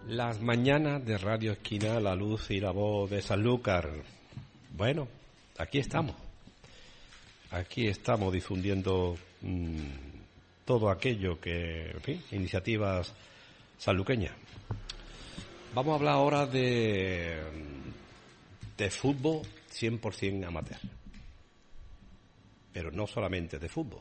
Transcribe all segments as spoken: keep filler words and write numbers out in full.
Las mañanas de Radio Esquina, la luz y la voz de Sanlúcar. Bueno, aquí estamos. Aquí estamos difundiendo mmm, todo aquello que, en fin, iniciativas sanluqueñas. Vamos a hablar ahora de, de fútbol cien por ciento amateur. Pero no solamente de fútbol.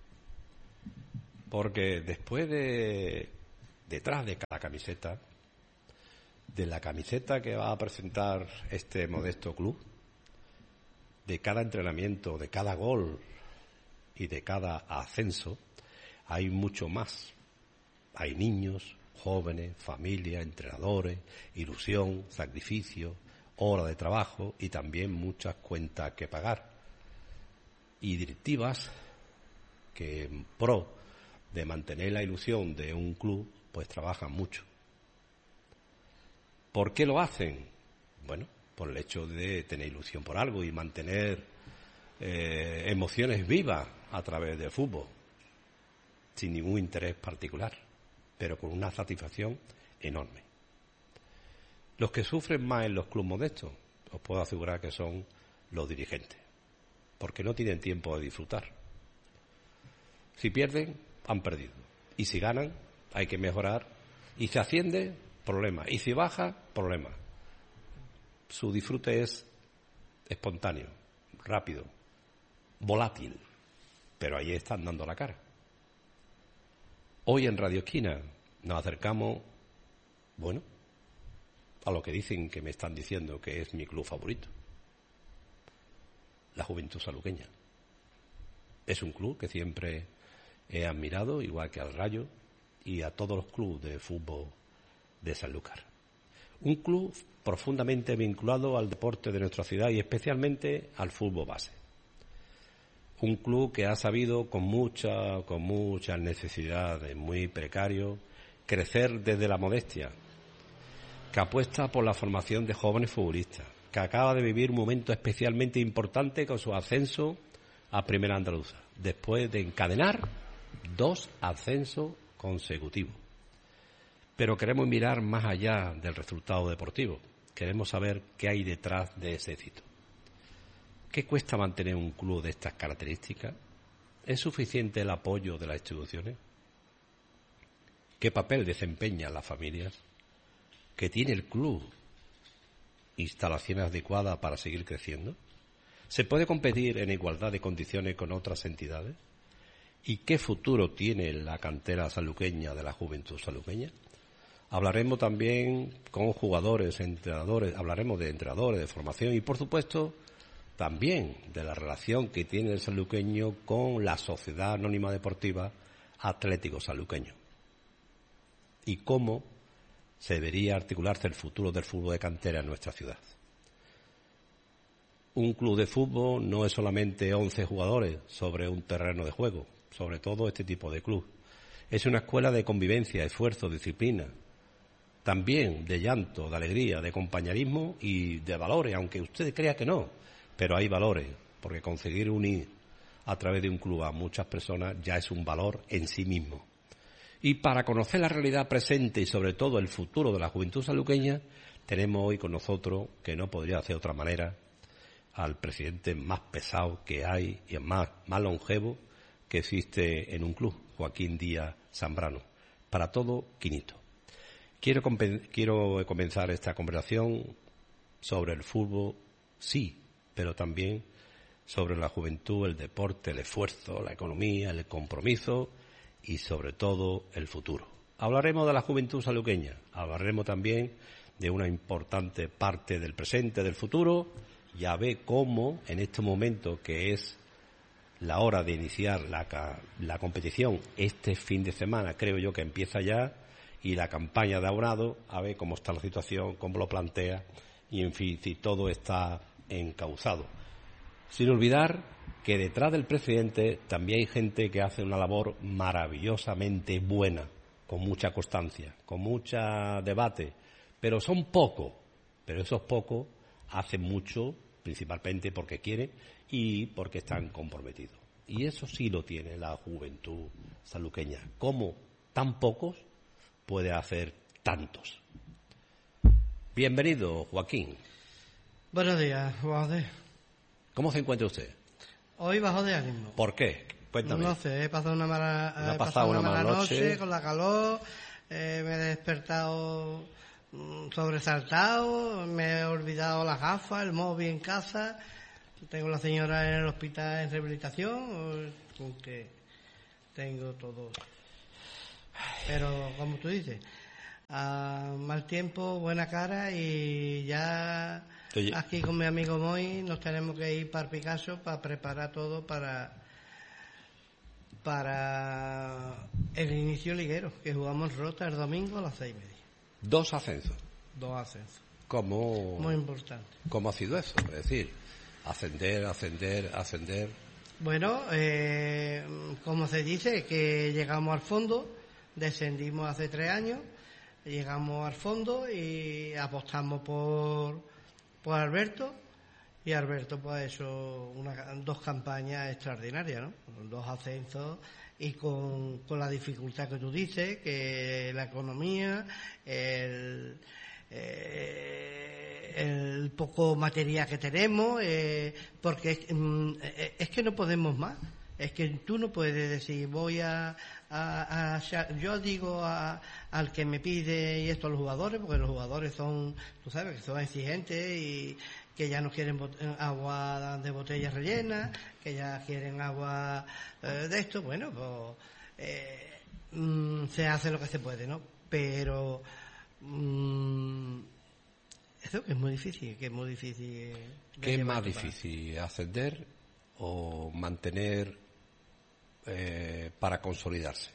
Porque después de, detrás de cada camiseta, de la camiseta que va a presentar este modesto club, de cada entrenamiento, de cada gol y de cada ascenso, hay mucho más. Hay niños, jóvenes, familia, entrenadores, ilusión, sacrificio, hora de trabajo y también muchas cuentas que pagar. Y directivas que en pro de mantener la ilusión de un club, pues trabajan mucho. ¿Por qué lo hacen? Bueno, por el hecho de tener ilusión por algo y mantener eh, emociones vivas a través del fútbol, sin ningún interés particular, pero con una satisfacción enorme. Los que sufren más en los clubes modestos, os puedo asegurar que son los dirigentes, porque no tienen tiempo de disfrutar. Si pierden, han perdido. Y si ganan, hay que mejorar. Y si asciende, problema. Y si baja, problema. Su disfrute es espontáneo, rápido, volátil, pero ahí están dando la cara. Hoy en Radio Esquina nos acercamos, bueno, a lo que dicen que me están diciendo que es mi club favorito, la Juventud Sanluqueña. Es un club que siempre he admirado, igual que al Rayo y a todos los clubes de fútbol de Sanlúcar. Un club profundamente vinculado al deporte de nuestra ciudad y especialmente al fútbol base. Un club que ha sabido con mucha, con muchas necesidades, muy precario, crecer desde la modestia, que apuesta por la formación de jóvenes futbolistas, que acaba de vivir un momento especialmente importante con su ascenso a Primera Andaluza, después de encadenar dos ascensos consecutivos. Pero queremos mirar más allá del resultado deportivo. Queremos saber qué hay detrás de ese éxito. ¿Qué cuesta mantener un club de estas características? ¿Es suficiente el apoyo de las instituciones? ¿Qué papel desempeñan las familias? ¿Qué tiene el club? ¿Instalaciones adecuadas para seguir creciendo? ¿Se puede competir en igualdad de condiciones con otras entidades? ¿Y qué futuro tiene la cantera sanluqueña de la Juventud Sanluqueña? Hablaremos también con jugadores, entrenadores, hablaremos de entrenadores, de formación y, por supuesto, también de la relación que tiene el sanluqueño con la Sociedad Anónima Deportiva Atlético Sanluqueño y cómo se debería articularse el futuro del fútbol de cantera en nuestra ciudad. Un club de fútbol no es solamente once jugadores sobre un terreno de juego, sobre todo este tipo de club. Es una escuela de convivencia, esfuerzo, disciplina, también de llanto, de alegría, de compañerismo y de valores, aunque usted crea que no, pero hay valores, porque conseguir unir a través de un club a muchas personas ya es un valor en sí mismo. Y para conocer la realidad presente y sobre todo el futuro de la Juventud Sanluqueña, tenemos hoy con nosotros, que no podría hacer de otra manera, al presidente más pesado que hay y más, más longevo que existe en un club, Joaquín Díaz Zambrano. Para todo, quinito. Quiero, quiero comenzar esta conversación sobre el fútbol, sí, pero también sobre la juventud, el deporte, el esfuerzo, la economía, el compromiso y sobre todo el futuro. Hablaremos de la Juventud Sanluqueña, hablaremos también de una importante parte del presente, del futuro. Ya ve cómo en este momento que es la hora de iniciar la, la competición, este fin de semana creo yo que empieza ya, y la campaña de abonado, a ver cómo está la situación, cómo lo plantea, y en fin, si todo está encauzado. Sin olvidar que detrás del presidente también hay gente que hace una labor maravillosamente buena, con mucha constancia, con mucho debate, pero son pocos, pero esos pocos hacen mucho, principalmente porque quieren y porque están comprometidos. Y eso sí lo tiene la Juventud Sanluqueña. ¿Cómo tan pocos puede hacer tantos? Bienvenido, Joaquín. Buenos días, Juan. ¿Cómo se encuentra usted? Hoy bajo de ánimo. ¿Por qué? Cuéntame. No sé, he pasado una mala, ¿No ha he pasado una mala noche? noche con la calor, eh, me he despertado mm, sobresaltado, me he olvidado las gafas, el móvil en casa, tengo a la señora en el hospital en rehabilitación, con que tengo todo. Pero como tú dices, a mal tiempo, buena cara y ya Oye. Aquí con mi amigo Moy nos tenemos que ir para Picasso para preparar todo para para el inicio liguero, que jugamos Rota el domingo a las seis y media. Dos ascensos. Dos ascensos. ¿Cómo? Muy importante. ¿Cómo ha sido eso? Es decir, ascender, ascender, ascender. Bueno, eh, como se dice, que llegamos al fondo, descendimos hace tres años, llegamos al fondo y apostamos por, por Alberto, y Alberto pues ha hecho una, dos campañas extraordinarias, ¿no? Dos ascensos y con, con la dificultad que tú dices, que la economía, el... Eh, el poco material que tenemos, eh, porque es, eh, es que no podemos más. Es que tú no puedes decir, voy a... a, a yo digo a, al que me pide y esto a los jugadores, porque los jugadores son, tú sabes, que son exigentes y que ya no quieren bot- agua de botellas rellenas, que ya quieren agua eh, de esto. Bueno, pues eh, mm, se hace lo que se puede, ¿no? Pero... Mm, eso que es muy difícil, que es muy difícil. ¿Qué es más difícil, ascender o mantener eh, para consolidarse?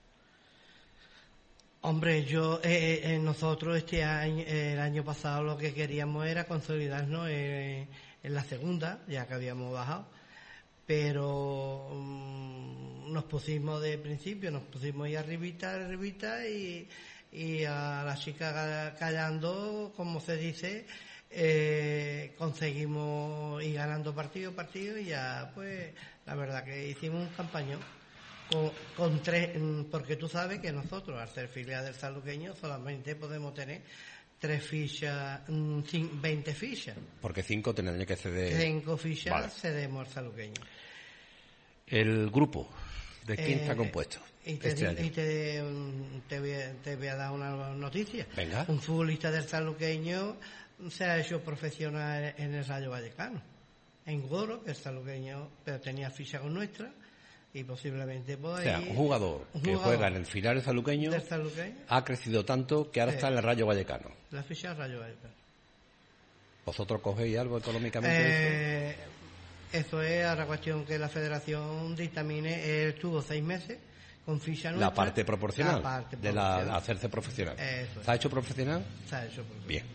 Hombre, yo, eh, eh, nosotros este año, eh, el año pasado lo que queríamos era consolidarnos en, en la segunda, ya que habíamos bajado, pero um, nos pusimos de principio, nos pusimos ahí arribita, arribita y... y a la chica callando, como se dice, eh, conseguimos ir ganando partido a partido y ya, pues, la verdad que hicimos un campañón con, con tres, porque tú sabes que nosotros, al ser filial del Sanluqueño, solamente podemos tener tres fichas, veinte fichas. Porque cinco tendrían que ceder. Cinco fichas vale. Cedemos al Sanluqueño. El grupo, ¿de quién eh, está compuesto? Y, te, este año? y te, te, voy a, te voy a dar una noticia. Venga. Un futbolista del sanluqueño se ha hecho profesional en el Rayo Vallecano, en Goro, que es sanluqueño, pero tenía ficha con nuestra y posiblemente pues, o sea, ahí, un jugador un que jugador juega en el filial sanluqueño, del sanluqueño ha crecido tanto que ahora sí. está en el Rayo Vallecano. La ficha del Rayo Vallecano. ¿Vosotros cogéis algo económicamente? Eh, eso? eso es ahora cuestión que la Federación dictamine. Él estuvo seis meses con ficha nuestra, la parte proporcional la parte de proporcional. la hacerse profesional. Eso ¿Se ha hecho profesional? Se ha hecho profesional. Bien.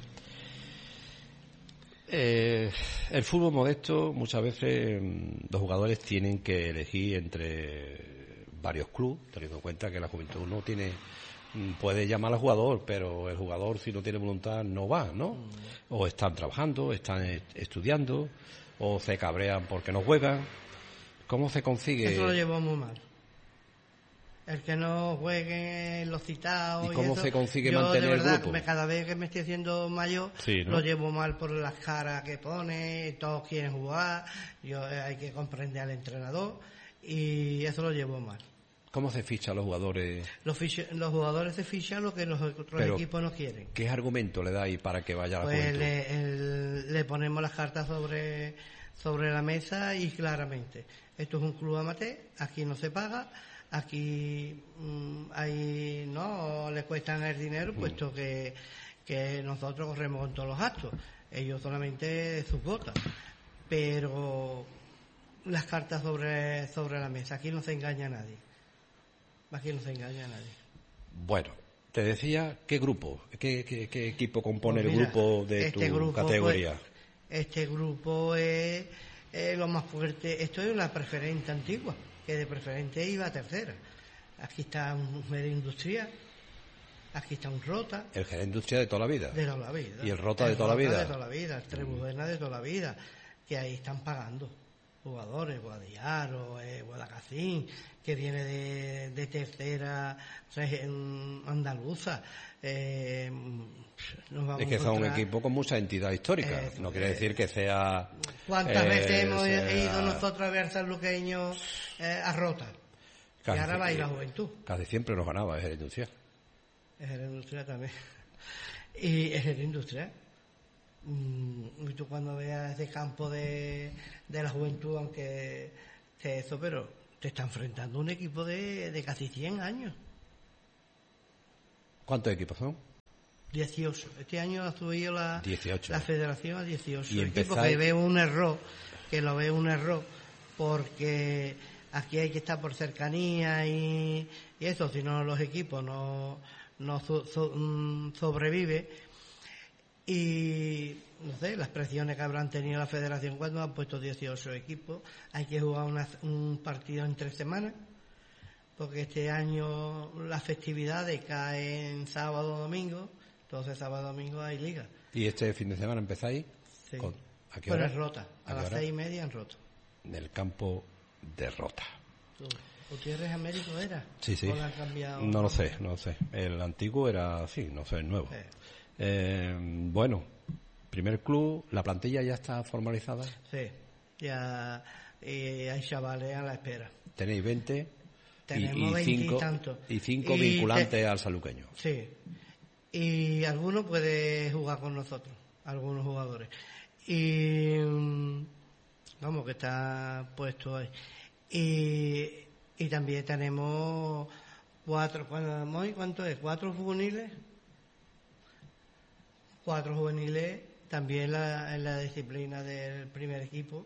Eh, el fútbol modesto muchas veces los jugadores tienen que elegir entre varios clubes, teniendo en cuenta que la juventud no tiene, puede llamar al jugador, pero el jugador si no tiene voluntad no va, ¿no? Mm. O están trabajando, están estudiando, o se cabrean porque no juegan. ¿Cómo se consigue? Eso lo llevamos muy mal. El que no juegue los citados. ¿Y cómo y eso, se consigue yo, mantener de verdad, el grupo? Me, cada vez que me estoy haciendo mayor, sí, ¿no? Lo llevo mal por las caras que pone, todos quieren jugar, yo eh, hay que comprender al entrenador y eso lo llevo mal. ¿Cómo se ficha a los jugadores? Los, ficha, los jugadores se fichan lo que los otros Pero, equipos no quieren. ¿Qué argumento le dais para que vaya a la pues juventud? Le, el, le ponemos las cartas sobre, sobre la mesa y claramente. Esto es un club amateur, aquí no se paga. Aquí mmm, ahí no le cuestan el dinero, puesto que, que nosotros corremos con todos los gastos, ellos solamente de sus botas, pero las cartas sobre sobre la mesa, aquí no se engaña a nadie, aquí no se engaña a nadie. Bueno, te decía, ¿qué grupo, qué, qué, qué equipo compone pues mira, el grupo de este tu grupo, categoría? Pues, este grupo es, es lo más fuerte, esto es una preferente antigua, que de preferente iba a tercera. Aquí está un gerente industrial, aquí está un Rota. El gerente industrial de toda la vida. De toda la vida. Y el Rota el de toda Rota la vida. de toda la vida, el Trebujena de toda la vida, que ahí están pagando. jugadores, Guadiaro, eh, Guadalcacín, que viene de, de tercera andaluza. Eh, nos vamos es que son un encontrar... equipo con mucha entidad histórica. Eh, no quiere eh, decir que sea... ¿Cuántas eh, veces hemos sea... ido nosotros a ver sanluqueños eh, a Rota? Casi, y ahora va a ir la Juventud. Casi siempre nos ganaba, es el Industrial. Es el Industrial también. Y es el Industrial. Y tú cuando veas ese campo de, de la Juventud, aunque esté eso, pero te está enfrentando un equipo de, de casi cien años. ¿Cuántos equipos son? dieciocho. Este año ha subido la, dieciocho. la federación a dieciocho. Y equipos que veo un error, que lo veo un error, porque aquí hay que estar por cercanía y, y eso, si no los equipos no, no so, so, um, sobrevive. Y no sé, las presiones que habrán tenido la federación cuando han puesto dieciocho equipos. Hay que jugar una, un partido en tres semanas, porque este año las festividades caen sábado o domingo, entonces sábado o domingo hay liga. ¿Y este fin de semana empezáis? Sí. Con, ¿a qué hora? hora? En Rota, a, a las seis y media en Rota. En el campo de Rota. ¿Gutiérrez Américo era? Sí, sí. ¿O lo han cambiado? No lo sé, no lo sé. El antiguo era así, no sé, el nuevo. Sí. Eh, bueno, primer club, ¿la plantilla ya está formalizada? Sí, ya y hay chavales a la espera. Tenéis veinte Tenemos y, y cinco, y tanto. Y cinco y vinculantes te, al sanluqueño. Sí, y alguno puede jugar con nosotros, algunos jugadores. Y vamos, que está puesto ahí. Y, y también tenemos cuatro, ¿cuánto es? ¿Cuatro juveniles? Cuatro juveniles también la, en la disciplina del primer equipo,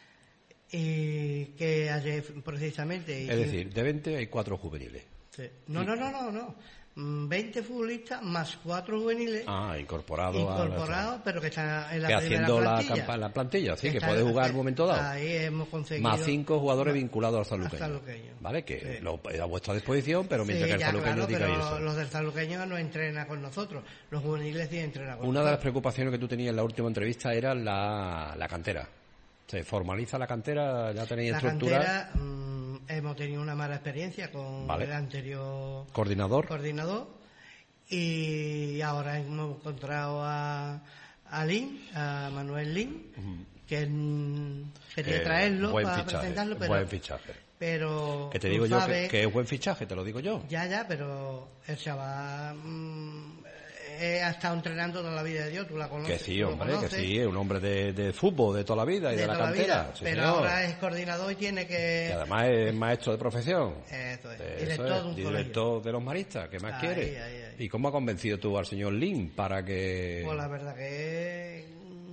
y que ayer precisamente... Es decir, de veinte hay cuatro juveniles. Sí. No, no, no, no, no. veinte futbolistas más cuatro juveniles. Ah, incorporados. Incorporados, pero que están en la que primera haciendo plantilla. La, campa, la plantilla, sí, que, que puede jugar en un momento dado. Ahí hemos conseguido. Más cinco jugadores vinculados al sanluqueño. sanluqueño. Vale, que sí. lo, a vuestra disposición, pero mientras sí, que el sanluqueño claro, diga pero eso. Los del sanluqueño no entrenan con nosotros. Los juveniles sí entrenan con Una nosotros. de las preocupaciones que tú tenías en la última entrevista era la, la cantera. ¿Se formaliza la cantera? ¿Ya tenéis estructura? La cantera, mmm, hemos tenido una mala experiencia con vale. el anterior coordinador. coordinador y ahora hemos encontrado a, a Lin, a Manuel Lin, uh-huh. que mm, quería eh, traerlo para fichaje, presentarlo, pero, buen fichaje. pero que te digo yo que, que es buen fichaje, te lo digo yo. Ya, ya, pero el chaval mmm, ha estado entrenando toda la vida de Dios, tú la conoces. Que sí, hombre, que sí, es un hombre de, de fútbol de toda la vida y de, de la cantera. Vida, sí, pero señor. ahora es coordinador y tiene que... Y además es maestro de profesión. Eso es, Eso director es, de un director colegio. de los maristas, ¿qué más ahí, quiere? Ahí, ahí. ¿Y cómo ha convencido tú al señor Lin para que...? Pues la verdad que...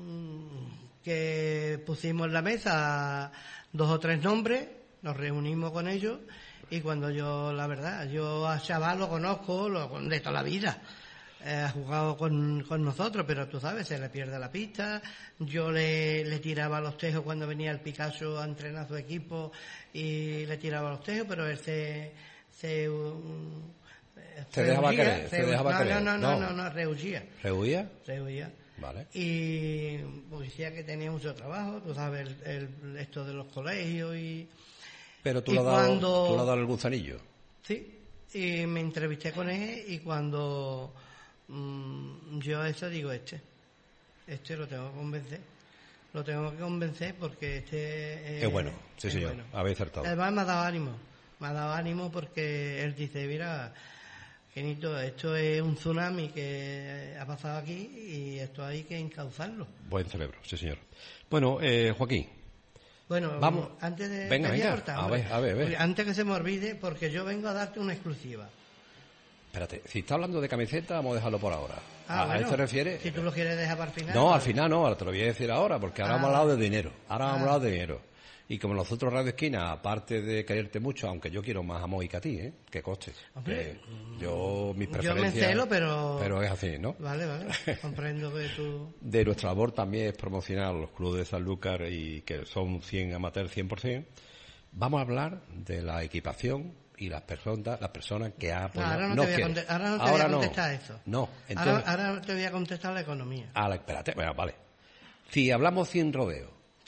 que pusimos en la mesa dos o tres nombres, nos reunimos con ellos y cuando yo, la verdad, yo a Chaval lo conozco lo, de toda la vida. Eh, ha jugado con, con nosotros, pero tú sabes, se le pierde la pista. Yo le, le tiraba los tejos cuando venía el Picasso a entrenar a su equipo y le tiraba los tejos, pero él se... se, um, se dejaba querer, se dejaba no, querer. No, no, no, no, no, rehuía. ¿Rehuía? Rehuía. Vale. Y pues decía que tenía mucho trabajo, tú sabes, el, el, esto de los colegios y... Pero tú y le has dado, cuando, tú le has dado el gusanillo. Sí, y me entrevisté con él y cuando... yo a eso digo, este este lo tengo que convencer lo tengo que convencer porque este es, es bueno, sí es señor, bueno. Habéis acertado. Además me ha dado ánimo me ha dado ánimo porque él dice, mira, Genito, esto es un tsunami que ha pasado aquí y esto hay que encauzarlo. Buen cerebro, sí señor. Bueno, eh, Joaquín, bueno, vamos, antes de venga, venga. Cortar, a ver, a ver, a ver. Antes que se me olvide, porque yo vengo a darte una exclusiva. Espérate, si está hablando de camiseta, vamos a dejarlo por ahora. Ah, ¿A bueno, eso te refieres? Si tú lo quieres dejar para el final. No, pues... al final no, ahora te lo voy a decir ahora, porque ahora ah, hemos hablado de dinero. Ahora ah. hemos hablado de dinero. Y como nosotros Radio Esquina, aparte de quererte mucho, aunque yo quiero más a Moi que a ti, ¿eh? Que coste. Hombre, eh, yo, mis preferencias... Yo me celo, pero... Pero es así, ¿no? Vale, vale, comprendo que tú... De nuestra labor también es promocionar los clubes de Sanlúcar y que son cien amateurs cien por ciento. Vamos a hablar de la equipación y las personas las personas que ha apoyado. Ahora no, no te, voy a conte- ahora no te ahora voy a contestar no. eso. No, entonces... ahora, ahora te voy a contestar la economía. Ah, espérate, bueno, vale. Si hablamos sin rodeo,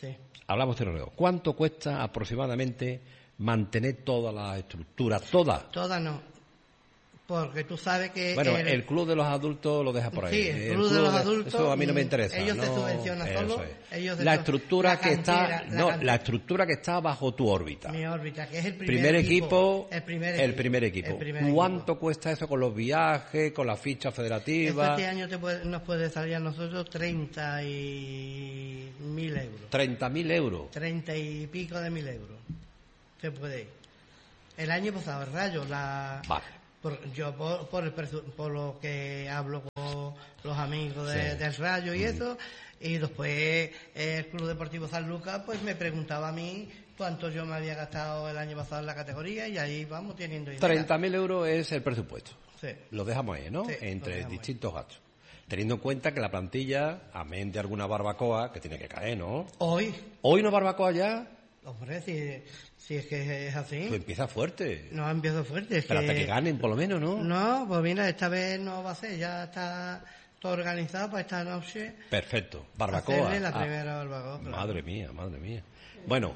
Sí. Hablamos de terreno. ¿Cuánto cuesta aproximadamente mantener toda la estructura? Toda. Toda no. Porque tú sabes que... Bueno, el, el club de los adultos lo deja por ahí. Sí, el club, el club de los de, adultos... Eso a mí no me interesa. Ellos no, se subvencionan solo. Es. Ellos la estructura la que cantera, está... la no, cantera. la estructura que está bajo tu órbita. Mi órbita, que es el primer, primer equipo, equipo. El primer el equipo. primer equipo. El primer ¿Cuánto equipo. cuesta eso con los viajes, con la ficha federativa? Este año te puede, nos puede salir a nosotros treinta y mil euros. treinta mil euros. Treinta y pico de mil euros. Se puede ir. El año pasado, el Rayo, la... Vale. Por, yo por, por, el, por lo que hablo con los amigos de, Sí. del Rayo y mm. eso, y después el Club Deportivo San Lucas pues me preguntaba a mí cuánto yo me había gastado el año pasado en la categoría, y ahí vamos teniendo idea. treinta mil euros es el presupuesto. Sí. Lo dejamos ahí, ¿no? Sí, entre distintos gastos. Teniendo en cuenta que la plantilla, amén de alguna barbacoa, que tiene que caer, ¿no? Hoy. ¿Hoy no barbacoa ya? Hombre, si, si es que es así. Pues empieza fuerte. No empiezo fuerte. Es Pero que... hasta que ganen, por lo menos, ¿no? No, pues mira, esta vez no va a ser. Ya está todo organizado para esta noche. Perfecto. Barbacoa. Hacerle la ah, primera barbacoa. Claro. Madre mía, madre mía. Bueno,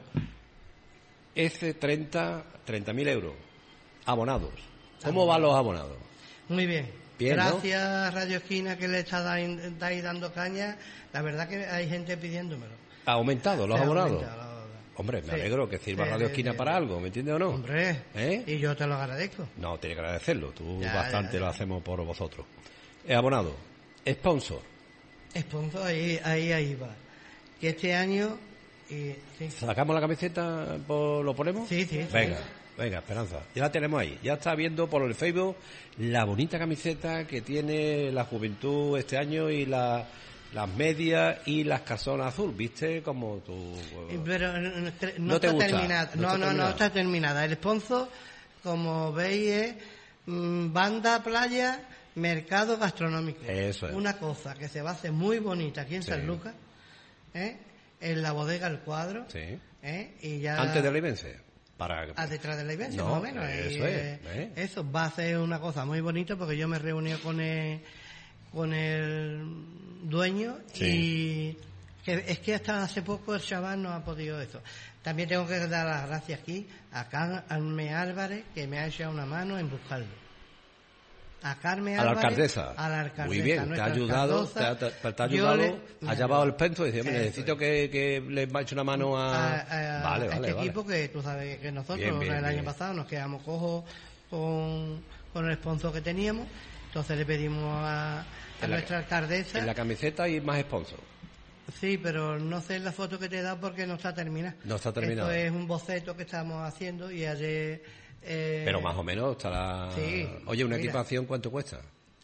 ese treinta mil euros. Abonados. ¿Cómo Abonados. van los abonados? Muy bien. Bien, Gracias, ¿no? Radio Esquina, que le estáis dando caña. La verdad que hay gente pidiéndomelo. ¿Ha aumentado los Se ha abonados? aumentado. Hombre, me Sí. alegro que sirva Sí, Radio sí, Esquina sí, para sí. algo, ¿me entiendes o no? Hombre, ¿Eh? y yo te lo agradezco. No, tiene que agradecerlo. Tú Ya, bastante ya, ya. lo hacemos por vosotros. Eh, abonado. Sponsor. Sponsor, ahí, ahí, ahí va. Que este año... Y, sí. ¿Sacamos la camiseta? por- ¿Lo ponemos? Sí, sí, sí. Venga, venga, Esperanza. Ya la tenemos ahí. Ya está viendo por el Facebook la bonita camiseta que tiene la juventud este año y la... las medias y las casonas azul, ¿viste? Como tú... Pero no, no, ¿No te está gusta? terminada. ¿No No, está no, no terminada? está terminada. El sponsor, como veis, es mm, banda playa, mercado gastronómico. Eso es. Una cosa que se va a hacer muy bonita aquí en Sí. San Lucas, ¿eh? En la bodega El Cuadro, Sí. ¿eh? Y ya... Antes de la Ibense. Para... Ah, detrás de la iglesia, No, más o menos. eso Y, es, eh, ¿eh? Eso va a ser una cosa muy bonita, porque yo me reuní con el, con el dueño Sí. y que, es que hasta hace poco el chaval no ha podido eso. También tengo que dar las gracias aquí a Carmen Álvarez, que me ha echado una mano en buscarlo. A Carmen A la Álvarez, alcaldesa. a la alcaldesa. Muy bien, te ha nuestra ayudado, te ha, alcaldosa. te- te ha Yo ayudado, le- ha me llevado ayudó. el penso y dice, Eso necesito es. que, que le eche una mano a... a, a- vale, a vale, este vale. equipo, que tú sabes que nosotros Bien, bien, el año bien. pasado nos quedamos cojos con, con el sponsor que teníamos, entonces le pedimos a, a En la- nuestra alcaldesa. En la camiseta y más sponsor. Sí, pero no sé la foto que te he dado porque no está terminada. No está terminada. Esto es un boceto que estamos haciendo y ayer... eh, Pero más o menos estará... Sí, Oye, ¿una mira. equipación cuánto cuesta?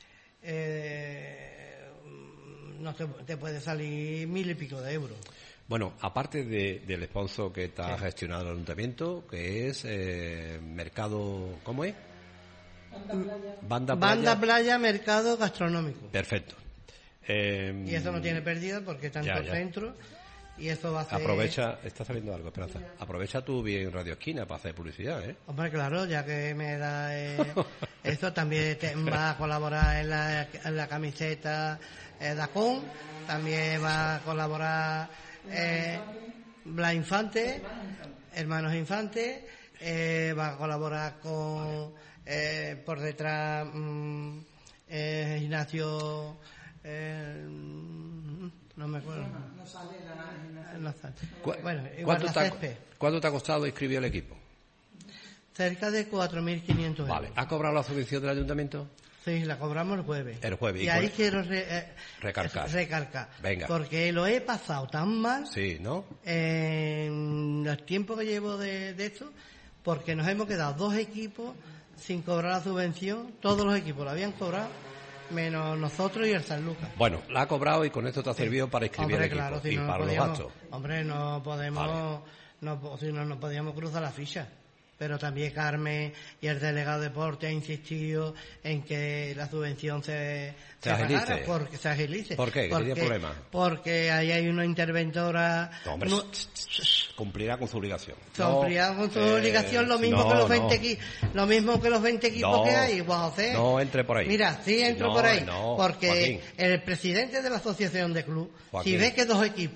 eh, no te, te puede salir mil y pico de euros. Bueno, aparte de, del sponsor que está Sí. gestionado el ayuntamiento, que es eh, mercado... ¿Cómo es? Banda Playa. Banda playa, mercado gastronómico. Perfecto. Eh, Y eso no tiene pérdida porque está en Ya, todo ya. centro. Y eso va a ser... Aprovecha, está saliendo algo, Esperanza. Aprovecha tú bien Radio Esquina para hacer publicidad, ¿eh? Hombre, claro, ya que me da eh, esto, también te- va a colaborar en la, en la camiseta eh, Dacón, también va a colaborar eh, Blas Infante, Hermanos Infante, eh, va a colaborar con eh, por detrás mm, eh, Ignacio, eh, no me acuerdo. No sale la... ¿Cu- Bueno, igual ¿Cuánto, la te ha, césped. ¿Cuánto te ha costado inscribir el equipo? Cerca de cuatro mil quinientos euros. Vale. ¿Ha cobrado la subvención del ayuntamiento? Sí, la cobramos el jueves. El jueves, Y ¿y ahí cuál? quiero re- eh, Recalcar. recalcar. Venga. Porque lo he pasado tan mal Sí, ¿no? en los tiempos que llevo de, de esto, porque nos hemos quedado dos equipos sin cobrar la subvención. Todos los equipos lo habían cobrado, menos nosotros y el San Lucas. Bueno, la ha cobrado y con esto te ha servido para inscribir Hombre, el equipo claro, si y no, no para los podíamos, gastos. hombre, no podemos, no, po- si no, no podíamos cruzar la ficha. Pero también Carmen y el delegado de deporte ha insistido en que la subvención se, Se agilice. pagara, porque se agilice. ¿Por qué? ¿Que Porque, tenía problemas? porque ahí hay una interventora. No, hombre, no- cumplirá con su obligación. Cumplirá No, con su eh, obligación lo mismo no, que los no. veinte equipos, lo mismo que los veinte equipos No, que hay, Juan José. no entre por ahí. Mira, sí entro No, por ahí, no, porque Joaquín. el presidente de la asociación de club, Joaquín. si ve que dos equipos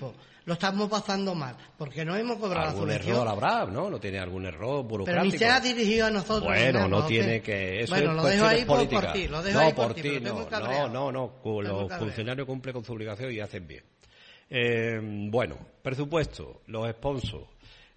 lo estamos pasando mal, porque no hemos cobrado la algún subvención. error habrá, ¿no? No tiene algún error burocrático. Pero ni se ha dirigido a nosotros. Bueno, nada, no lo tiene sé. que... Eso bueno, es lo dejo ahí por, política. por ti, lo dejo no, ahí por, por ti, ti, pero estoy no, muy cabreado. no, no, no, Estoy muy los cabreado. funcionarios cumplen con su obligación y hacen bien. Eh, bueno, presupuesto, los sponsors,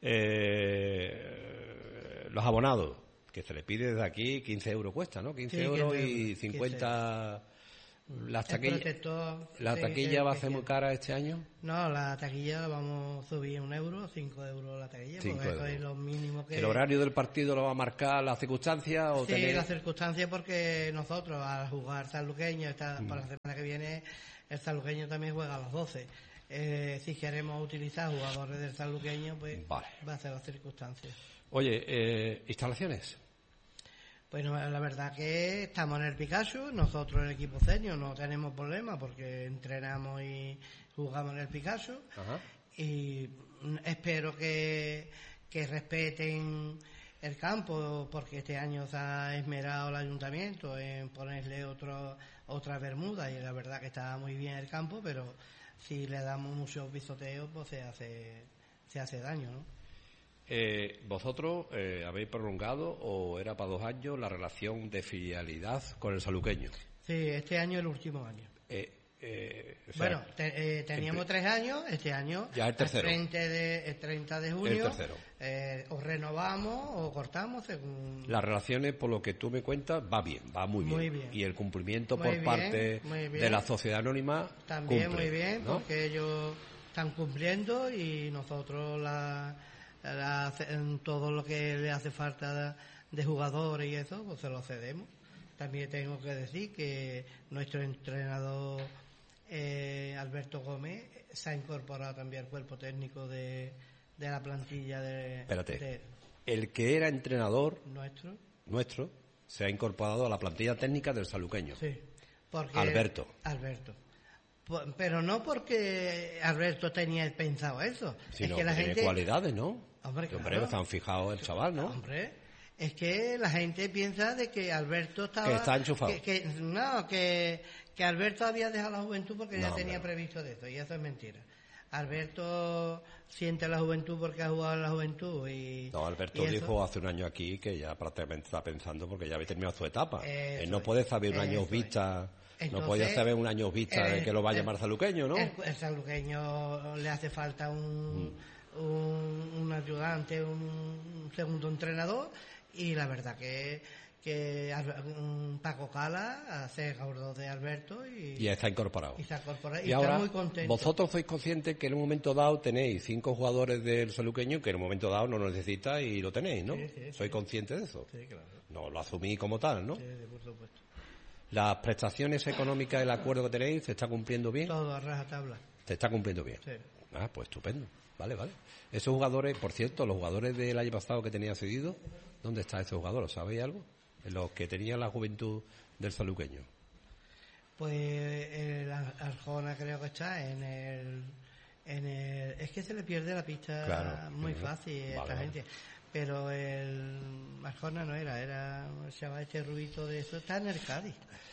eh, los abonados, que se le pide desde aquí quince euros cuesta, ¿no? quince Sí, euros quince y euros, cincuenta... Las El taquillas, protector, ¿La sí, taquilla el va a que ser muy quiera. cara este año? No, la taquilla la vamos a subir un euro, cinco euros la taquilla, Cinco porque eso euros. es lo mínimo que... ¿El horario del partido lo va a marcar las circunstancias? O Sí, tenéis- las circunstancias, porque nosotros al jugar sanluqueño, esta, Mm. para la semana que viene, el sanluqueño también juega a las doce. Eh, si queremos utilizar jugadores del sanluqueño, pues Vale. va a ser las circunstancias. Oye, eh, ¿instalaciones? Bueno, la verdad que estamos en el Picasso, nosotros el equipo senior no tenemos problema porque entrenamos y jugamos en el Picasso. Ajá. Y espero que, que respeten el campo, porque este año se ha esmerado el ayuntamiento en ponerle otro, otra bermuda, y la verdad que está muy bien el campo, pero si le damos mucho pisoteo, pues se hace, se hace daño, ¿no? Eh, ¿Vosotros eh, habéis prolongado o era para dos años la relación de filialidad con el saluqueño? Sí, este año es el último año. Eh, eh, o sea, Bueno, te- eh, teníamos siempre- tres años, este año, Ya el tercero. al frente de, el treinta de junio, El tercero. eh, o renovamos o cortamos según... Las relaciones, por lo que tú me cuentas, va bien, va muy bien. Muy bien. Y el cumplimiento Muy por bien, parte muy bien. de la sociedad anónima También cumple, muy bien, ¿no? porque ellos están cumpliendo y nosotros la, la- en todo lo que le hace falta de jugadores y eso, pues se lo cedemos. También tengo que decir que nuestro entrenador eh, Alberto Gómez se ha incorporado también al cuerpo técnico de, de la plantilla de, Espérate. de El que era entrenador nuestro. nuestro se ha incorporado a la plantilla técnica del saluqueño. Sí, porque Alberto. Alberto. Po- Pero no porque Alberto tenía pensado eso. Sino es que la tiene gente... cualidades, ¿no? Hombre, Que, claro. se han fijado el chaval, ¿no? Hombre, es que la gente piensa de que Alberto estaba... Que está enchufado. que- que- no, que, que Alberto había dejado la juventud porque No, ya hombre, tenía no. previsto de eso, y eso es mentira. Alberto siente la juventud porque ha jugado en la juventud y... No, Alberto y eso- dijo hace un año aquí que ya prácticamente está pensando porque ya había terminado su etapa. Eso Él no es, puede saber un año eso vista, no Entonces, puede saber un año vista de el- que lo va a el- llamar saluqueño, ¿no? El, el saluqueño le hace falta un, Mm. un, un ayudante, un segundo entrenador, y la verdad que, que Al- un Paco Cala hace gordo de Alberto y, Y ya está incorporado. y se ha incorporado, y Y está ahora, muy contento. vosotros sois conscientes que en un momento dado tenéis cinco jugadores del saluqueño que en un momento dado no lo necesitáis y lo tenéis, ¿no? Sí, sí, sí. ¿Sois conscientes de eso? Sí, claro. No lo asumí como tal, ¿no? Sí, sí, por supuesto. Las prestaciones económicas, el acuerdo que tenéis, ¿se está cumpliendo bien? Todo a rajatabla. Se está cumpliendo bien. Sí. Ah, pues estupendo. Vale, vale. Esos jugadores, por cierto, los jugadores del año pasado que tenía cedido, ¿dónde están esos jugadores? ¿Sabéis algo? En los que tenían la juventud del saluqueño. Pues el Ar- Arjona creo que está en el, en el... Es que se le pierde la pista Claro. muy Ujú. fácil a Vale, esta vale. gente. Pero el Arjona no era, era el chaval este rubito de eso. Está en el Cádiz.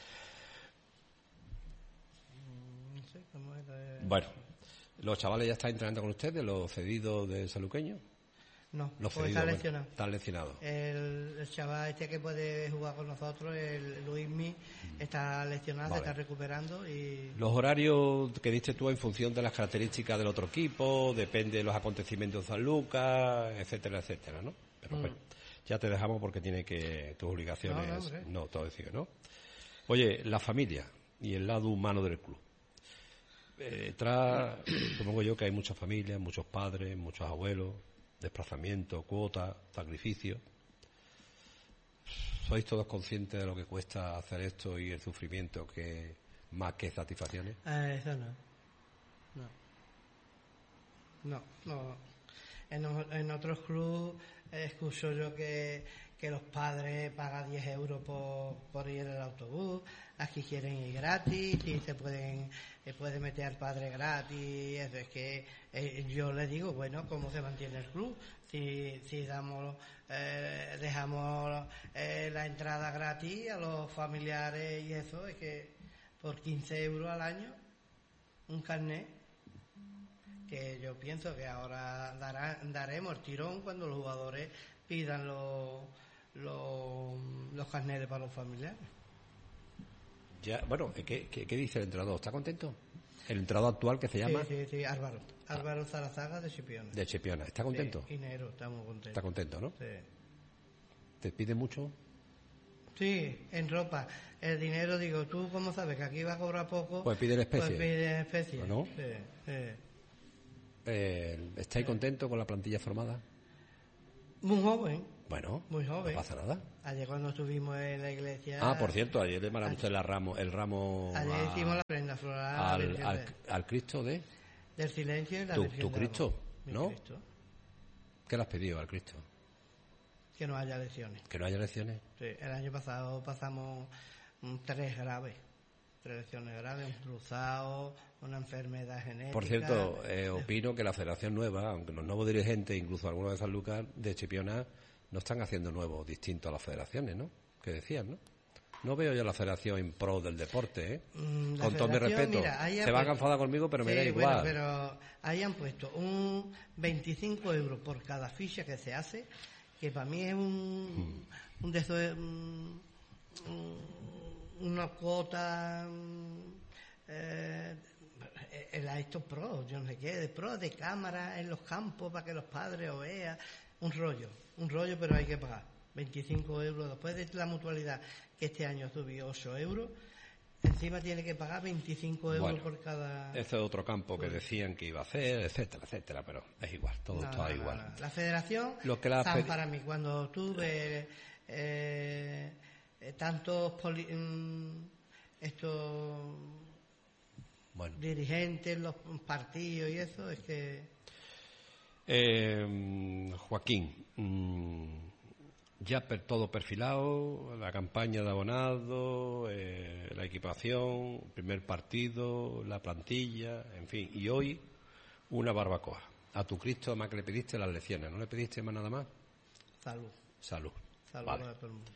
Mm, No sé cómo era. Bueno, ¿los chavales ya están entrenando con ustedes, los cedidos del saluqueño? No, Los pues cedidos, está bueno, lesionado. están lesionados. El, el chaval este que puede jugar con nosotros, el Luismi, está lesionado, Vale. se está recuperando y... Los horarios que diste tú en función de las características del otro equipo, depende de los acontecimientos de San Lucas, etcétera, etcétera, ¿no? Pero Mm. bueno, ya te dejamos porque tiene que tus obligaciones, No, no, hombre. no, todo decir, ¿no? Oye, la familia y el lado humano del club. Eh, Detrás, supongo yo que hay muchas familias, muchos padres, muchos abuelos, desplazamiento, cuotas, sacrificio. ¿Sois todos conscientes de lo que cuesta hacer esto y el sufrimiento que más que satisfacciones? Ah, eso no. No. No, no. En, o- en otros clubes eh, escucho yo que, que los padres pagan diez euros por, por ir en el autobús, aquí quieren ir gratis, y se pueden eh, puede meter al padre gratis. Eso es que eh, yo le digo, bueno, ¿cómo se mantiene el club? Si, si damos, eh, dejamos eh, la entrada gratis a los familiares y eso, es que por quince euros al año, un carnet, que yo pienso que ahora dará, daremos el tirón cuando los jugadores pidan los, los, los carnets para los familiares. Ya, bueno, ¿qué, qué, qué dice el entrenador? ¿Está contento? ¿El entrenador actual que se llama? Sí, sí, sí, Álvaro. Álvaro Zarazaga de Chipiona. De Chipiona. ¿Está contento? Sí, y Nero, está muy contento. Está contento, ¿no? Sí. ¿Te pide mucho? Sí, en ropa. El dinero, digo, ¿tú cómo sabes que aquí va a cobrar poco? Pues pide en especie. Pues pide en especie. ¿No? Sí, sí. Eh, ¿Estáis Sí. contentos con la plantilla formada? Muy joven. Bueno, Muy joven. no pasa nada. Ayer cuando estuvimos en la iglesia... Ah, por cierto, ayer le mandaron usted la ramo, el ramo Ayer a- hicimos la prenda floral al, Virgen al, de- al Cristo de... del silencio y la Tu- Virgen tu del Cristo, Amor. Mi ¿no? Cristo. ¿Qué le has pedido al Cristo? Que no haya lesiones. ¿Que no haya lecciones? Sí, el año pasado pasamos mm, tres graves. Tres lesiones graves, un cruzado, una enfermedad genética. Por cierto, eh, opino que la Federación Nueva, aunque los nuevos dirigentes, incluso algunos de San Lucas, de Chipiona, no están haciendo nuevos distintos a las federaciones, ¿no? Que decían, ¿no? No veo yo la federación en pro del deporte, ¿eh? Mm, la Con todo mi federación, respeto. mira, ahí Se han van a puesto- enfadar conmigo, pero me Sí, da bueno, igual. pero ahí han puesto un veinticinco euros por cada ficha que se hace, que para mí es un, Hmm. un de esos, eh, un- un- una cuota mm, eh, en la- estos pros, yo no sé qué, de pros de cámara en los campos para que los padres o vean, un rollo, un rollo, pero hay que pagar veinticinco euros después de la mutualidad que este año subió ocho euros. Encima tiene que pagar veinticinco euros Bueno, por cada... Ese es otro campo que decían que iba a hacer, etcétera, etcétera, pero es igual, todo No, está no, igual. no, no. La federación, Lo que la San fe- para mí, cuando tuve eh, eh, tantos poli- mm, estos Bueno. dirigentes, los partidos y eso, es que... Eh, Joaquín, mm, ya per- todo perfilado, la campaña de abonado, eh, la equipación, primer partido, la plantilla, en fin, y hoy una barbacoa. A tu Cristo además que le pediste las lecciones, ¿no le pediste más nada más? Salud, Salud. salud Vale. a todo el mundo.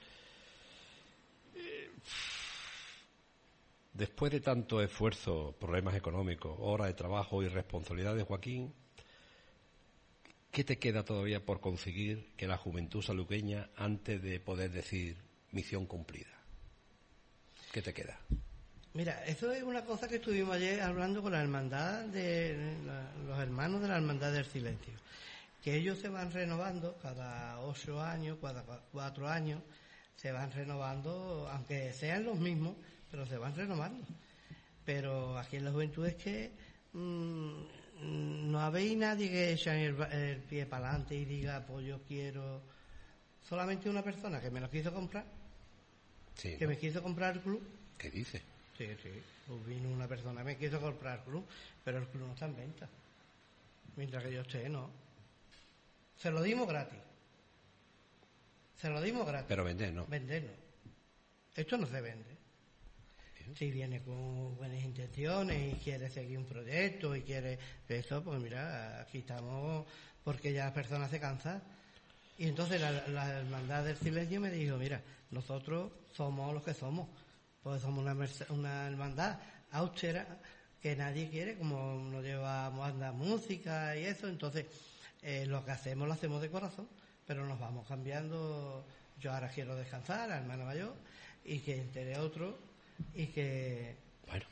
Después de tanto esfuerzo, problemas económicos, horas de trabajo y responsabilidades, Joaquín, ¿qué te queda todavía por conseguir que la juventud saluqueña antes de poder decir misión cumplida? ¿Qué te queda? Mira, eso es una cosa que estuvimos ayer hablando con la hermandad de la- los hermanos de la hermandad del silencio, que ellos se van renovando cada ocho años, cada cua- cuatro años, se van renovando, aunque sean los mismos, pero se van renovando. Pero aquí en la juventud es que mm, no habéis nadie que eche el, ba- el pie para adelante y diga, pues yo quiero... Solamente una persona que me lo quiso comprar, Sí, que ¿no? me quiso comprar el club. ¿Qué dice? Sí, sí. Pues vino una persona, me quiso comprar el club, pero el club no está en venta. Mientras que yo esté, no. Se lo dimos gratis. Se lo dimos gratis. Pero vender, ¿no? Vender no. Esto no se vende. Si viene con buenas intenciones y quiere seguir un proyecto y quiere eso, pues mira, aquí estamos porque ya la persona se cansa. Y entonces la, la hermandad del silencio me dijo, mira, nosotros somos los que somos, pues somos una, merce- una hermandad austera que nadie quiere, como nos llevamos a andar música y eso, entonces eh, lo que hacemos lo hacemos de corazón, pero nos vamos cambiando. Yo ahora quiero descansar, la hermana mayor, y que entere otro, y que... Bueno.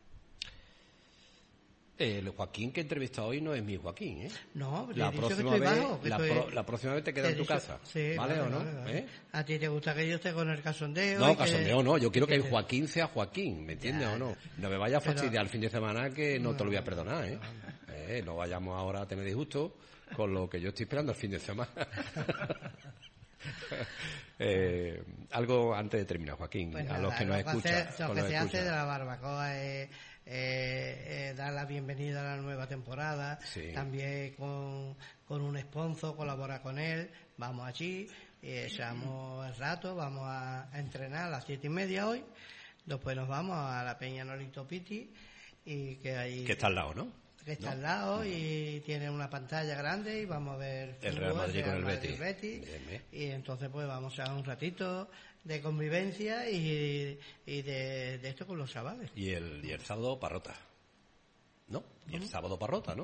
El Joaquín que he entrevistado hoy no es mi Joaquín, ¿eh? No, le La he dicho que próxima estoy vez, bajo. que la, estoy- pro- la próxima vez te te quedas he en tu dicho- casa. sí, ¿Vale, o no? vale, vale. ¿Eh? A ti te gusta que yo esté con el casondeo. No, y que- casondeo no, yo quiero que el te- Joaquín sea Joaquín, ¿me entiendes Ya, o no? ya. No me vayas a Pero- fastidiar el fin de semana que no, te lo voy a No, perdonar, ¿eh? Eh, no vayamos ahora a tener disgusto con lo que yo estoy esperando el fin de semana. eh, algo antes de terminar, Joaquín, Pues a nada, los que nos lo que escuchan. hace- lo con que los se hace escuchan. de la barbacoa es eh, eh, dar la bienvenida a la nueva temporada, Sí. también con, con un sponsor, colaborar con él, vamos allí, eh, echamos el rato, vamos a, a entrenar a las siete y media hoy, después nos vamos a la Peña Nolito Piti, y que ahí... Que está al lado, ¿no? que está ¿no? al lado y tiene una pantalla grande y vamos a ver El Real fútbol, Madrid con el Madrid, Betis. Bien, bien. y entonces pues vamos a un ratito de convivencia y, y de, de esto con los chavales. Y el, y el sábado parrota. ¿No? Y el sábado parrota, ¿no?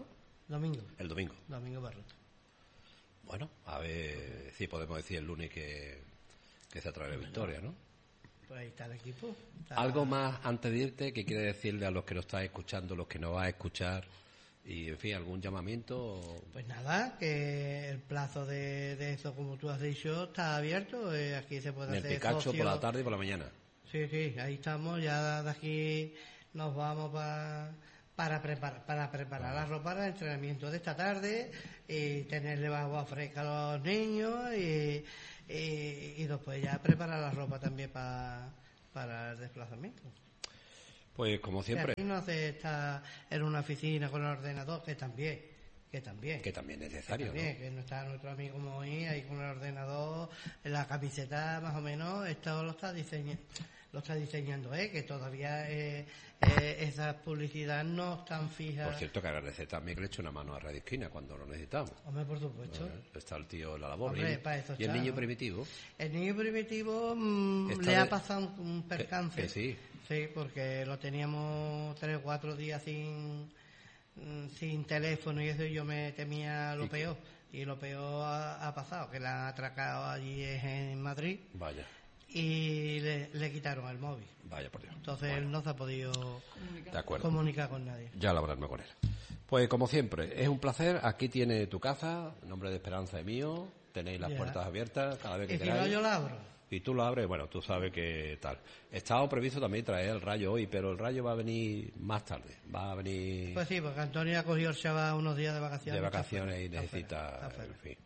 Domingo. El domingo. Domingo Barruto. Bueno, a ver si podemos decir el lunes que, que se trae la victoria, ¿no? Pues ahí está el equipo. Está... Algo más antes de irte que quiere decirle a los que nos están escuchando, los que nos va a escuchar, y en fin, algún llamamiento. Pues nada, que el plazo de, de eso, como tú has dicho, está abierto. Eh, aquí se puede En el hacer Picacho socio. por la tarde y por la mañana. Sí, sí, ahí estamos. Ya de aquí nos vamos pa, para preparar para preparar la ropa para el entrenamiento de esta tarde y tenerle agua fresca a los niños y, y, y después ya preparar la ropa también pa, para el desplazamiento. Pues como siempre. Que aquí no se está en una oficina con el ordenador, que también, que también. Que también es necesario, que también, ¿no? Que no está nuestro amigo Moí ahí con el ordenador, la camiseta más o menos, esto lo está diseñando, lo está diseñando, ¿eh? Que todavía eh, eh, esas publicidades no están fijas. Por cierto, que agradecer también que le eche una mano a Radio Esquina cuando lo necesitamos. Hombre, por supuesto. Eh, está el tío en la labor. Hombre, y para eso y el está, niño ¿no? Primitivo. El niño primitivo mmm, Está le de- ha pasado un, un percance. Que- que sí. Sí, porque lo teníamos tres o cuatro días sin, mm, sin teléfono y eso, y yo me temía lo ¿Y qué? peor. Y lo peor ha, ha pasado, que la han atracado allí en Madrid Vaya, y le, le quitaron el móvil. vaya por Dios. Entonces Bueno, él no se ha podido de acuerdo. comunicar con nadie. Ya lo hablarme con él. Pues como siempre, es un placer. Aquí tiene tu casa, en nombre de Esperanza y mío. Tenéis las Ya. puertas abiertas cada vez que Y si queráis. no, yo la abro. Y tú lo abres, bueno, tú sabes que tal. Estaba previsto también traer el Rayo hoy, pero el Rayo va a venir más tarde. Va a venir Pues sí, porque Antonio ha cogido el chaval unos días de vacaciones. de está vacaciones fuera, y está necesita, fuera, está fuera. en fin.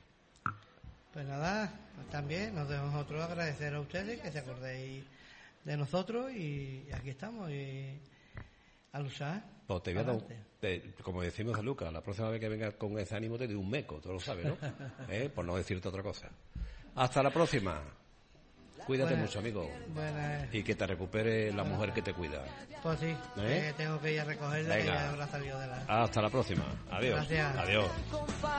Pues nada, pues también nos debemos nosotros agradecer a ustedes que se acordéis de nosotros y aquí estamos y a luchar. Pues te voy a dar un- Adelante. te- como decimos a Lucas, la próxima vez que vengas con ese ánimo te doy un meco, tú lo sabes, ¿no? ¿Eh? Por no decirte otra cosa. Hasta la próxima. Cuídate Buena- mucho, amigo. Buena, Y que te recupere la mujer que te cuida. pues sí, ¿Eh? que tengo que ir a recogerla, que Venga. ya habrá salido de la... Hasta la próxima. Adiós. Gracias. Adiós.